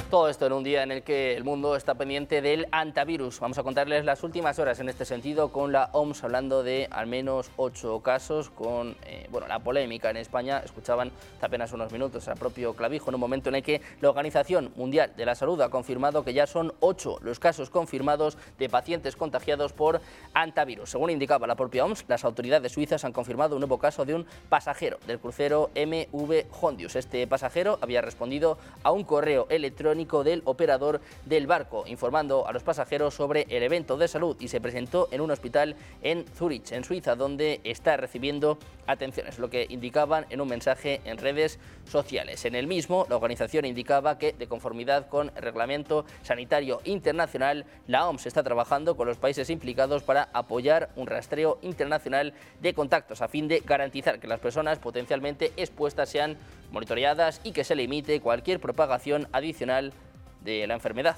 Todo esto en un día en el que el mundo está pendiente del antivirus. Vamos a contarles las últimas horas en este sentido con la OMS hablando de al menos 8 casos con la polémica en España. Escuchaban hace apenas unos minutos al propio Clavijo en un momento en el que la Organización Mundial de la Salud ha confirmado que ya son 8 los casos confirmados de pacientes contagiados por antivirus. Según indicaba la propia OMS, las autoridades suizas han confirmado un nuevo caso de un pasajero del crucero MV Hondius. Este pasajero había respondido a un correo electrónico del operador del barco, informando a los pasajeros sobre el evento de salud y se presentó en un hospital en Zurich, en Suiza, donde está recibiendo atenciones, lo que indicaban en un mensaje en redes sociales. En el mismo, la organización indicaba que, de conformidad con el Reglamento Sanitario Internacional, la OMS está trabajando con los países implicados para apoyar un rastreo internacional de contactos a fin de garantizar que las personas potencialmente expuestas sean monitoreadas y que se limite cualquier propagación adicional de la enfermedad.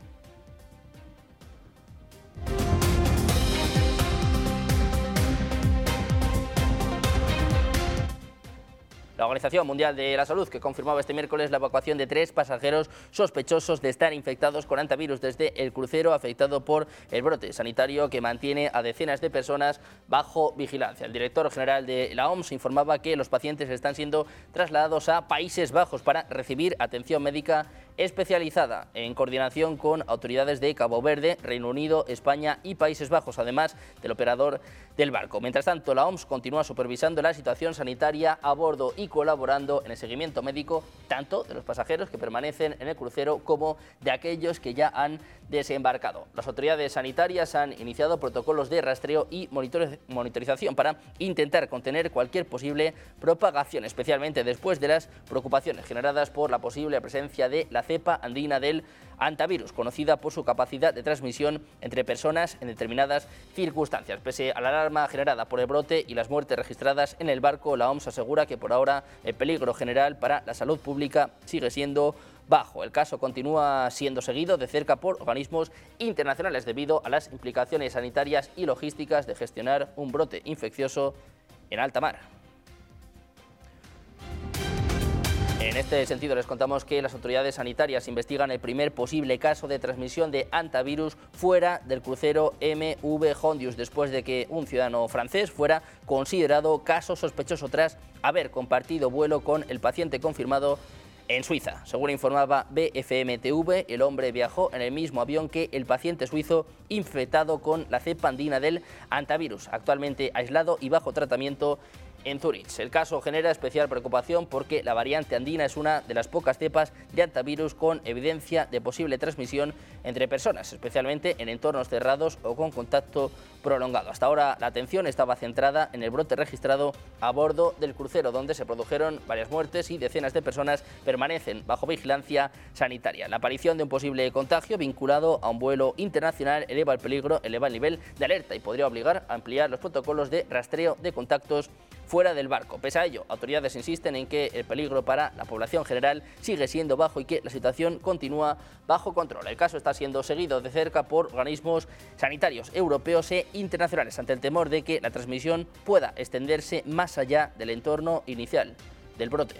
La Organización Mundial de la Salud, que confirmaba este miércoles la evacuación de 3 pasajeros sospechosos de estar infectados con antivirus desde el crucero afectado por el brote sanitario que mantiene a decenas de personas bajo vigilancia. El director general de la OMS informaba que los pacientes están siendo trasladados a Países Bajos para recibir atención médica especializada en coordinación con autoridades de Cabo Verde, Reino Unido, España y Países Bajos, además del operador del barco. Mientras tanto, la OMS continúa supervisando la situación sanitaria a bordo y colaborando en el seguimiento médico tanto de los pasajeros que permanecen en el crucero como de aquellos que ya han desembarcado. Las autoridades sanitarias han iniciado protocolos de rastreo y monitorización para intentar contener cualquier posible propagación, especialmente después de las preocupaciones generadas por la posible presencia de la cepa andina del antivirus, conocida por su capacidad de transmisión entre personas en determinadas circunstancias. Pese a la alarma generada por el brote y las muertes registradas en el barco, la OMS asegura que por ahora el peligro general para la salud pública sigue siendo bajo. El caso continúa siendo seguido de cerca por organismos internacionales debido a las implicaciones sanitarias y logísticas de gestionar un brote infeccioso en alta mar. En este sentido, les contamos que las autoridades sanitarias investigan el primer posible caso de transmisión de antivirus fuera del crucero MV Hondius, después de que un ciudadano francés fuera considerado caso sospechoso tras haber compartido vuelo con el paciente confirmado en Suiza. Según informaba BFM-TV, el hombre viajó en el mismo avión que el paciente suizo infectado con la cepa andina del antivirus, actualmente aislado y bajo tratamiento en Zurich. El caso genera especial preocupación porque la variante andina es una de las pocas cepas de antivirus con evidencia de posible transmisión entre personas, especialmente en entornos cerrados o con contacto prolongado. Hasta ahora la atención estaba centrada en el brote registrado a bordo del crucero, donde se produjeron varias muertes y decenas de personas permanecen bajo vigilancia sanitaria. La aparición de un posible contagio vinculado a un vuelo internacional eleva el peligro, eleva el nivel de alerta y podría obligar a ampliar los protocolos de rastreo de contactos fuera del barco. Pese a ello, autoridades insisten en que el peligro para la población general sigue siendo bajo y que la situación continúa bajo control. El caso está siendo seguido de cerca por organismos sanitarios europeos e internacionales ante el temor de que la transmisión pueda extenderse más allá del entorno inicial del brote.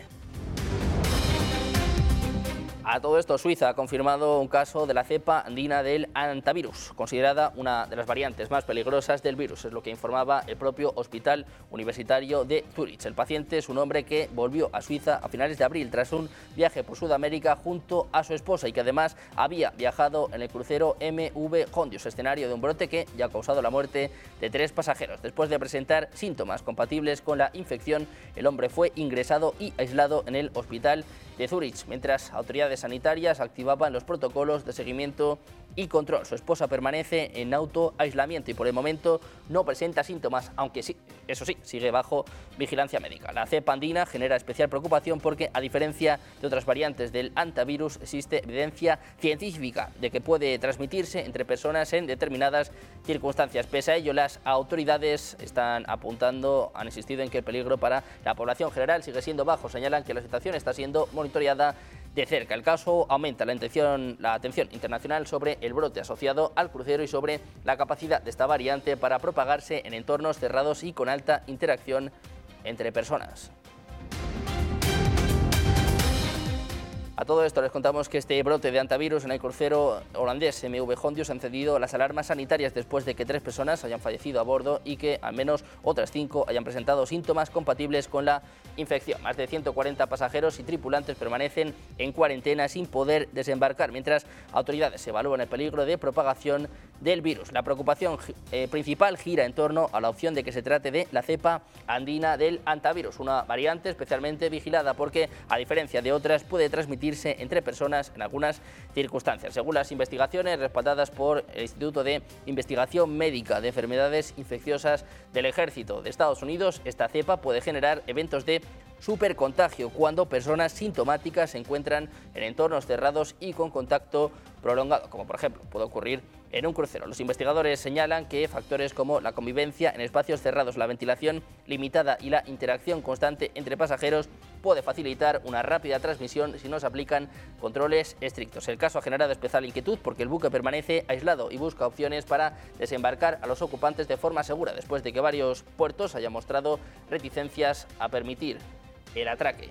A todo esto, Suiza ha confirmado un caso de la cepa andina del antivirus, considerada una de las variantes más peligrosas del virus, es lo que informaba el propio Hospital Universitario de Zurich. El paciente es un hombre que volvió a Suiza a finales de abril tras un viaje por Sudamérica junto a su esposa y que además había viajado en el crucero MV Hondius, escenario de un brote que ya ha causado la muerte de 3 pasajeros. Después de presentar síntomas compatibles con la infección, el hombre fue ingresado y aislado en el hospital de Zurich, mientras autoridades sanitarias activaban los protocolos de seguimiento y control. Su esposa permanece en autoaislamiento y por el momento no presenta síntomas, aunque sí, eso sí, sigue bajo vigilancia médica. La cepa andina genera especial preocupación porque, a diferencia de otras variantes del antivirus, existe evidencia científica de que puede transmitirse entre personas en determinadas circunstancias. Pese a ello, las autoridades están apuntando, han insistido en que el peligro para la población general sigue siendo bajo. Señalan que la situación está siendo monitoreada de cerca. El caso aumenta la atención internacional sobre el brote asociado al crucero y sobre la capacidad de esta variante para propagarse en entornos cerrados y con alta interacción entre personas. A todo esto les contamos que este brote de antivirus en el crucero holandés MV Hondius ha encendido las alarmas sanitarias después de que 3 personas hayan fallecido a bordo y que al menos otras 5 hayan presentado síntomas compatibles con la infección. Más de 140 pasajeros y tripulantes permanecen en cuarentena sin poder desembarcar, mientras autoridades evalúan el peligro de propagación del virus. La preocupación principal gira en torno a la opción de que se trate de la cepa andina del antivirus, una variante especialmente vigilada porque, a diferencia de otras, puede transmitirse entre personas en algunas circunstancias. Según las investigaciones respaldadas por el Instituto de Investigación Médica de Enfermedades Infecciosas del Ejército de Estados Unidos, esta cepa puede generar eventos de supercontagio cuando personas sintomáticas se encuentran en entornos cerrados y con contacto prolongado, como por ejemplo puede ocurrir en un crucero. Los investigadores señalan que factores como la convivencia en espacios cerrados, la ventilación limitada y la interacción constante entre pasajeros puede facilitar una rápida transmisión si no se aplican controles estrictos. El caso ha generado especial inquietud porque el buque permanece aislado y busca opciones para desembarcar a los ocupantes de forma segura, después de que varios puertos hayan mostrado reticencias a permitir el atraque.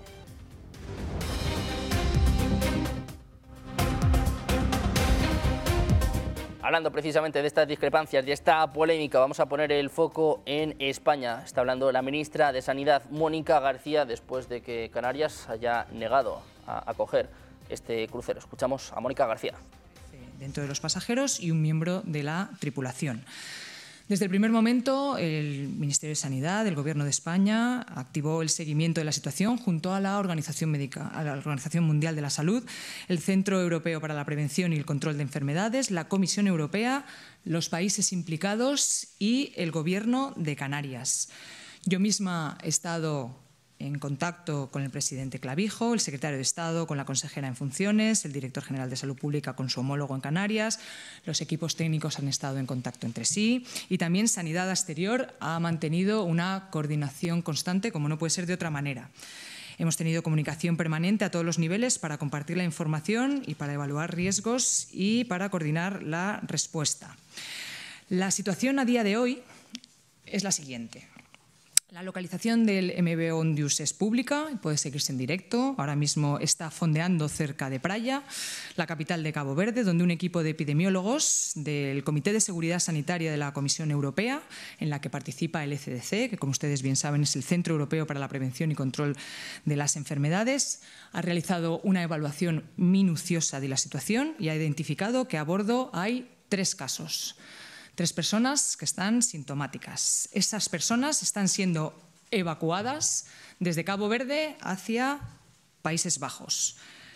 Hablando precisamente de estas discrepancias, de esta polémica, vamos a poner el foco en España. Está hablando la ministra de Sanidad, Mónica García, después de que Canarias haya negado a acoger este crucero. Escuchamos a Mónica García. Dentro de los pasajeros y un miembro de la tripulación. Desde el primer momento, el Ministerio de Sanidad, el Gobierno de España, activó el seguimiento de la situación junto a la Organización Mundial de la Salud, el Centro Europeo para la Prevención y el Control de Enfermedades, la Comisión Europea, los países implicados y el Gobierno de Canarias. Yo misma he estado en contacto con el presidente Clavijo, el secretario de Estado con la consejera en funciones, el director general de Salud Pública con su homólogo en Canarias, los equipos técnicos han estado en contacto entre sí y también Sanidad Exterior ha mantenido una coordinación constante, como no puede ser de otra manera. Hemos tenido comunicación permanente a todos los niveles para compartir la información y para evaluar riesgos y para coordinar la respuesta. La situación a día de hoy es la siguiente. La localización del MV Hondius es pública, puede seguirse en directo. Ahora mismo está fondeando cerca de Praia, la capital de Cabo Verde, donde un equipo de epidemiólogos del Comité de Seguridad Sanitaria de la Comisión Europea, en la que participa el ECDC, que como ustedes bien saben es el Centro Europeo para la Prevención y Control de las Enfermedades, ha realizado una evaluación minuciosa de la situación y ha identificado que a bordo hay 3 casos. 3 personas que están sintomáticas. Esas personas están siendo evacuadas desde Cabo Verde hacia Países Bajos.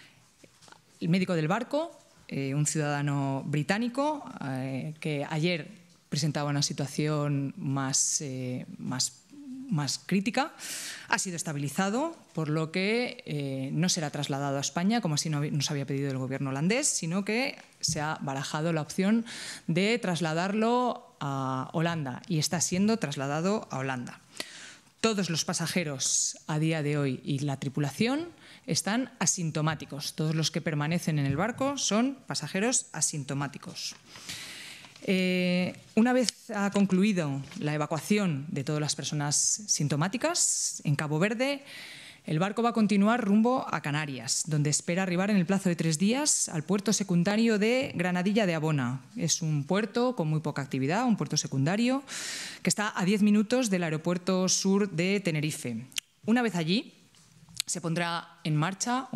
El médico del barco, un ciudadano británico, que ayer presentaba una situación más crítica, ha sido estabilizado, por lo que no será trasladado a España, como así nos había pedido el gobierno holandés, sino que se ha barajado la opción de trasladarlo a Holanda y está siendo trasladado a Holanda. Todos los pasajeros a día de hoy y la tripulación están asintomáticos. Todos los que permanecen en el barco son pasajeros asintomáticos. Una vez ha concluido la evacuación de todas las personas sintomáticas en Cabo Verde, el barco va a continuar rumbo a Canarias, donde espera arribar en el plazo de 3 días al puerto secundario de Granadilla de Abona. Es un puerto con muy poca actividad, un puerto secundario que está a 10 minutos del aeropuerto sur de Tenerife. Una vez allí, se pondrá en marcha